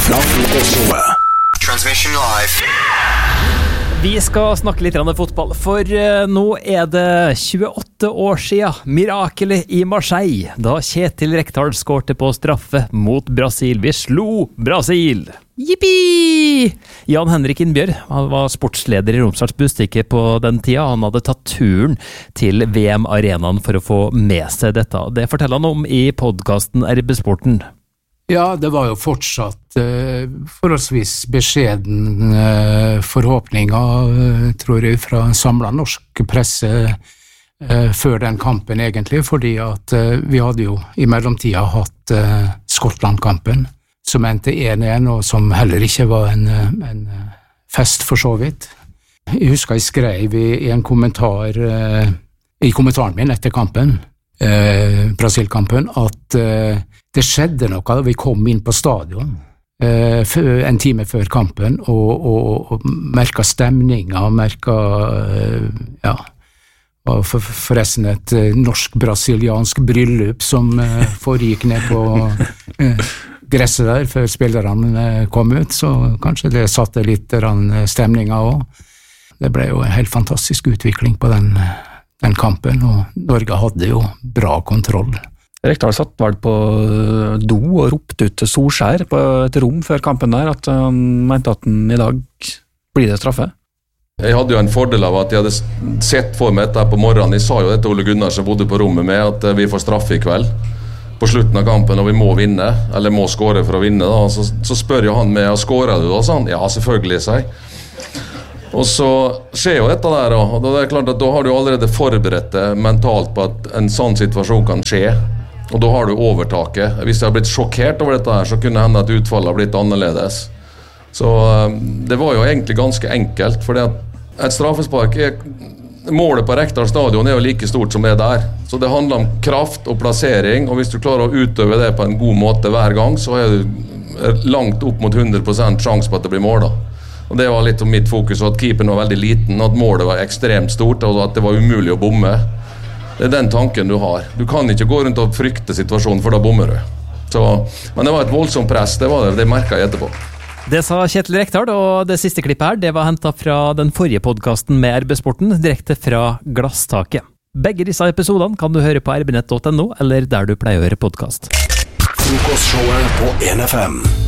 fra Frokostshowet. Transmission live. Vi skal snakke litt om fotball, for nå det 28 år siden mirakelet i Marseille, da Kjetil Rekdal skårte på straffe mot Brasil. Vi slo Brasil! Jippi! Jan Henrik Innbjørg, han var sportsleder i Romsdals Bustikke på den tida. Han hadde tatt turen til VM-arenaen for å få med seg dette. Det forteller han om i podcasten RB Sporten. Ja, det var jo fortsatt forholdsvis beskjeden forhåpninger, tror jeg, fra samlet norsk presse før den kampen egentlig, fordi at vi hadde jo i mellomtida hatt Skottland-kampen, som endte 1-1, og som heller ikke var en fest for så vidt. Jeg husker jeg skrev i en kommentar, i kommentaren min etter kampen, Brasil-kampen, at det skjedde noe da vi kom inn på stadion en time før kampen og merket stemninga, og forresten et norsk-brasiliansk bryllup som foregikk ned på gresset der før spillerne kom ut, så kanskje det satte litt stemninga også. Det ble jo en helt fantastisk utvikling på den kampen, og Norge hadde jo bra kontroll. Rekdal satt vel på do og ropte ut til Solskjær på et rom før kampen der, at han mente at den i dag blir det straffe. Jeg hadde jo en fordel av at jeg hadde sett for meg dette på morgenen. Jeg sa jo det til Ole Gunnar som bodde på rommet med, at vi får straffe i kveld på slutten av kampen, og vi må vinne, eller må skåre for å vinne da. Så spør jo han meg, skårer du da? Sånn? Ja, selvfølgelig, sier jeg. Og så skjer jo dette der, og det klart at da har du allerede forberedt deg mentalt på at en sånn situasjon kan skje, og da har du overtaket. Hvis jeg har blitt sjokkert over dette her, så kunne det hende at utfallet har blitt annerledes. Så det var jo egentlig ganske enkelt, fordi at et straffespark målet på Rekdal stadion jo like stort som det der. Så det handler om kraft og plassering, og hvis du klarer å utøve det på en god måte hver gang, så du langt opp mot 100% sjanse på at det blir mål da. Og det var litt om mitt fokus, at keeperen var veldig liten, at målet var ekstremt stort, og at det var umulig å bomme. Det den tanken du har. Du kan ikke gå rundt og frykte situasjonen, for da bommer du. Men det var et voldsomt press, det merket jeg etterpå. Det sa Kjetil Rekdal, og det siste klippet her, det var hentet fra den forrige podcasten med RB Sporten, direkte fra Glasstaket. Begge disse episodene kan du høre på rbnett.no, eller der du pleier å høre podcast. Frokostshowet på 1FM.